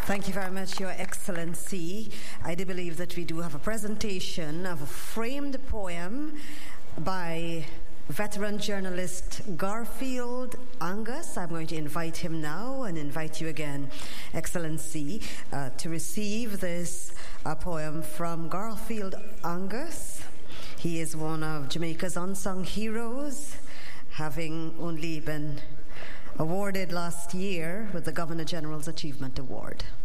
Thank you very much, Your Excellency. I do believe that we do have a presentation of a framed poem by veteran journalist Garfield Angus. I'm going to invite him now and invite you again, Excellency, to receive this poem from Garfield Angus. He is one of Jamaica's unsung heroes, having only been awarded last year with the Governor General's Achievement Award.